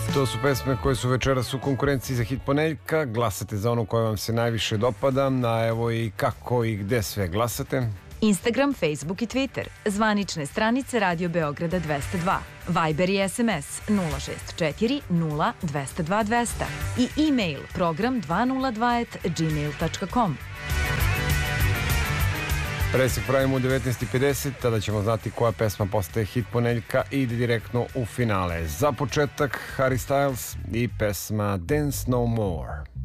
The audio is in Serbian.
To su pesme koje su večeras u konkurenciji za hit ponedeljka. Glasate za onu koja vam se najviše dopada, a evo i kako i gde sve glasate. Instagram, Facebook i Twitter, zvanične stranice Radio Beograda 202, Viber i SMS 064 0 202 200 i e-mail program 202@gmail.com. Presek pravimo u 19:50, tada ćemo znati koja pesma postaje hit ponedeljka i ide direktno u finale. Za početak Harry Styles i pesma Dance No More.